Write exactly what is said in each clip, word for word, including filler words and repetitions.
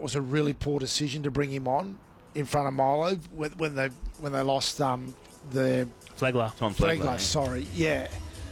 was a really poor decision to bring him on in front of Milo when, when they when they lost um, the Flegler. Tom Flegler. Flegler, sorry, yeah.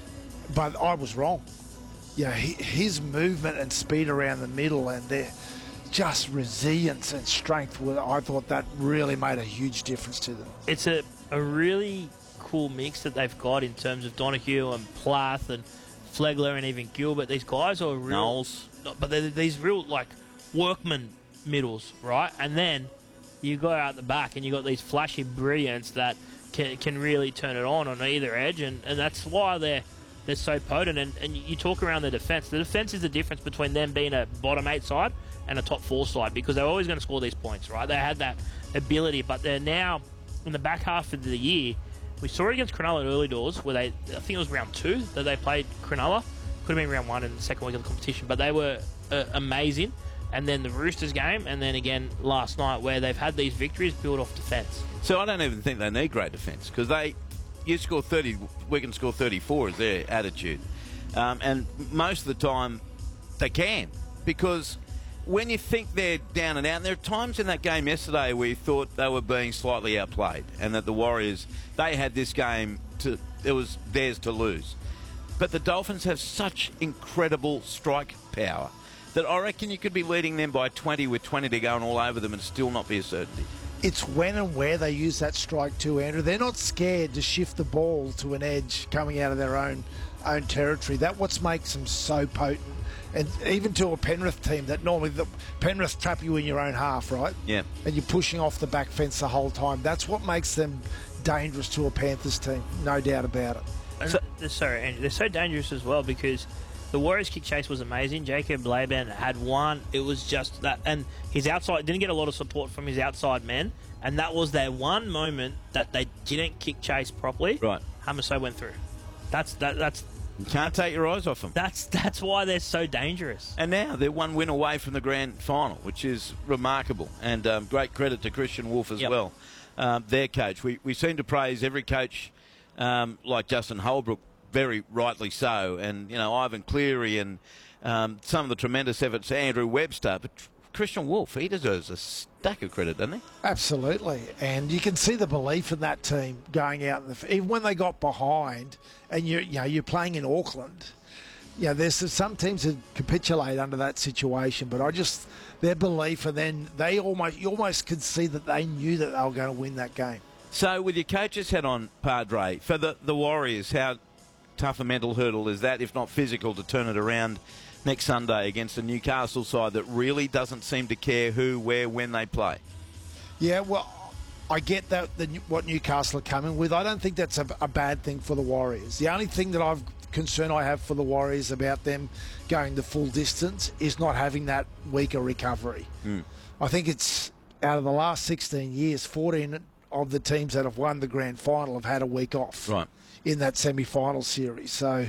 But I was wrong. Yeah, he, his movement and speed around the middle and their just resilience and strength, I thought that really made a huge difference to them. It's a, a really cool mix that they've got in terms of Donahue and Plath and Flegler and even Gilbert. These guys are real... Knowles. But they're these real, like, workman middles, right? And then you go out the back and you got these flashy brilliants that can, can really turn it on on either edge, and, and that's why they're they're so potent. And, and you talk around the defence. The defence is the difference between them being a bottom eight side and a top four side, because they're always going to score these points, right? They had that ability, but they're now in the back half of the year. We saw it against Cronulla early doors, where they, I think it was round two that they played Cronulla. Could have been round one in the second week of the competition, but they were uh, amazing. And then the Roosters game, and then again last night, where they've had these victories built off defence. So I don't even think they need great defence, because they, you score thirty, we can score thirty-four is their attitude. Um, and most of the time they can, because when you think they're down and out, and there are times in that game yesterday where you thought they were being slightly outplayed and that the Warriors, they had this game, to it was theirs to lose. But the Dolphins have such incredible strike power that I reckon you could be leading them by twenty with twenty to go and all over them and still not be a certainty. It's when and where they use that strike too, Andrew. They're not scared to shift the ball to an edge coming out of their own own territory. That's what makes them so potent. And even to a Penrith team that normally the Penrith trap you in your own half, right? Yeah. And you're pushing off the back fence the whole time. That's what makes them dangerous to a Panthers team, no doubt about it. And so, sorry, Andrew, they're so dangerous as well because the Warriors kick chase was amazing. Jacob Laban had one. It was just that, and his outside didn't get a lot of support from his outside men, and that was their one moment that they didn't kick chase properly. Right. Hamiso went through. That's that. That's you can't take your eyes off them. That's that's why they're so dangerous. And now they're one win away from the grand final, which is remarkable, and um, great credit to Christian Wolf as yep. well, um, their coach. We we seem to praise every coach um, like Justin Holbrook. Very rightly so, and you know Ivan Cleary and um, some of the tremendous efforts Andrew Webster, but Christian Wolf, he deserves a stack of credit, doesn't he? Absolutely, and you can see the belief in that team going out, in the, even when they got behind, and you you know you're playing in Auckland. You know, there's some teams that capitulate under that situation, but I just their belief, and then they almost you almost could see that they knew that they were going to win that game. So, with your coach's head on, Padre, for the the Warriors, how tough a mental hurdle is that, if not physical, to turn it around next Sunday against a Newcastle side that really doesn't seem to care who, where, when they play? Yeah, well, I get that the, what Newcastle are coming with. I don't think that's a, a bad thing for the Warriors. The only thing that I've concern I have for the Warriors about them going the full distance is not having that weaker recovery. Mm. I think it's out of the last sixteen years, fourteen of the teams that have won the grand final have had a week off. Right. In that semi-final series. So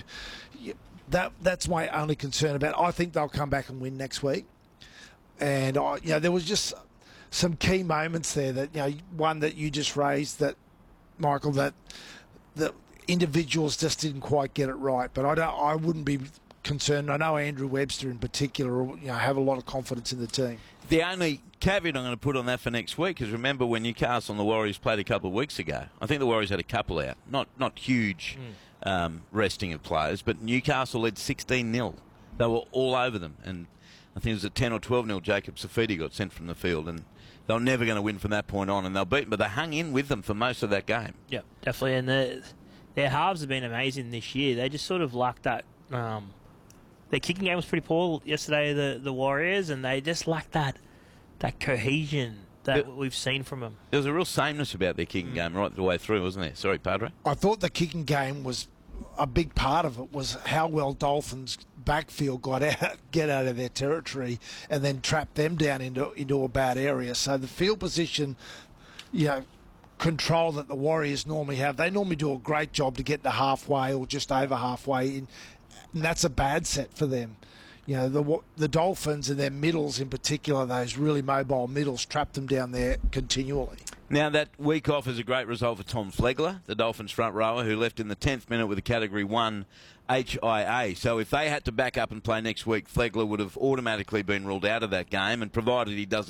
that that's my only concern about it. I think they'll come back and win next week. And I, you know, there was just some key moments there that, you know, one that you just raised, that Michael, that the individuals just didn't quite get it right. But I don't I wouldn't be concerned. I know Andrew Webster in particular, you know, have a lot of confidence in the team. The only caveat I'm going to put on that for next week is, remember when Newcastle and the Warriors played a couple of weeks ago? I think the Warriors had a couple out. Not not huge mm. um, resting of players, but Newcastle led sixteen nil. They were all over them. And I think it was at ten or twelve nil, Jacob Safidi got sent from the field. And they were never going to win from that point on. And they'll beat them, but they hung in with them for most of that game. Yeah, definitely. And the, their halves have been amazing this year. They just sort of lacked that... Um, their kicking game was pretty poor yesterday, the, the Warriors, and they just lacked that that cohesion that it, we've seen from them. There was a real sameness about their kicking mm. game right the way through, wasn't there? Sorry, Padre. I thought the kicking game was a big part of it, was how well Dolphins' backfield got out, get out of their territory and then trap them down into into a bad area. So the field position, you know, control that the Warriors normally have, they normally do a great job to get to halfway or just over halfway in. And that's a bad set for them. You know, the the Dolphins and their middles in particular, those really mobile middles, trap them down there continually. Now, that week off is a great result for Tom Flegler, the Dolphins front rower, who left in the tenth minute with a Category one H I A. So if they had to back up and play next week, Flegler would have automatically been ruled out of that game, and provided he doesn't